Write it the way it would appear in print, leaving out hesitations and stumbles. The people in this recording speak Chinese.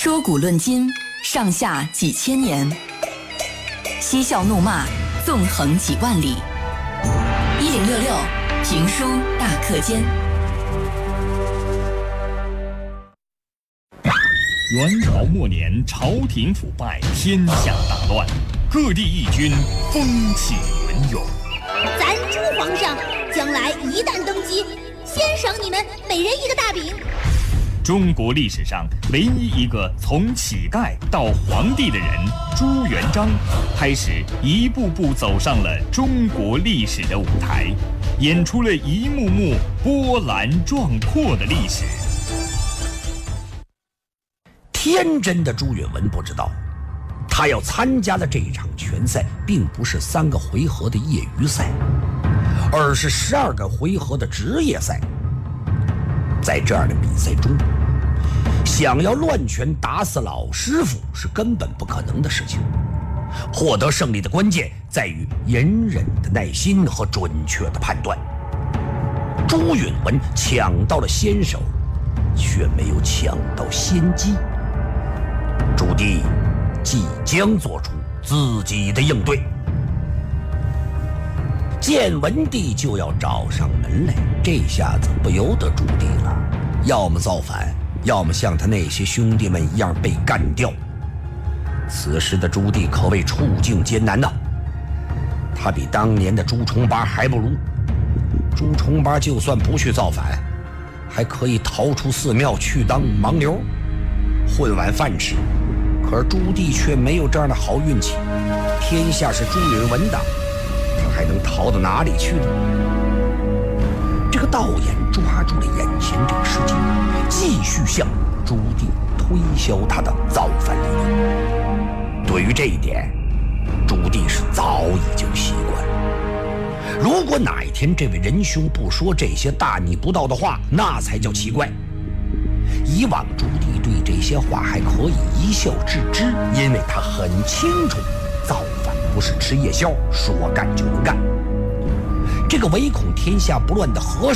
说古论今，上下几千年；嬉笑怒骂，纵横几万里。1066评书大课间。 元朝末年，朝廷腐败，天下大乱，各地义军风起云涌。 咱朱皇上将来一旦登基，先赏你们每人一个大饼。 中国历史上唯一一个从乞丐到皇帝的人朱元璋，开始一步步走上了中国历史的舞台，演出了一幕幕波澜壮阔的历史。 天真的朱允炆不知道，他要参加的这一场拳赛并不是3个回合的业余赛，而是12个回合的职业赛。在这样的比赛中，想要乱拳打死老师傅是根本不可能的事情。获得胜利的关键在于隐忍的耐心和准确的判断。朱允炆抢到了先手，却没有抢到先机。朱棣即将做出自己的应对。建文帝就要找上门来，这下子不由得朱棣了，要么造反，要么像他那些兄弟们一样被干掉。此时的朱棣可谓处境艰难呐，他比当年的朱重八还不如。朱重八就算不去造反，还可以逃出寺庙去当盲流，混碗饭吃。可是朱棣却没有这样的好运气，天下是朱允炆的，他还能逃到哪里去呢？这个导演抓住了眼前这个时机，继续向朱棣推销他的造反理论。对于这一点，朱棣是早已经习惯了。如果哪一天这位仁兄不说这些大逆不道的话，那才叫奇怪。以往朱棣对这些话还可以一笑置之，因为他很清楚造反不是吃夜宵，说干就能干。这个唯恐天下不乱的和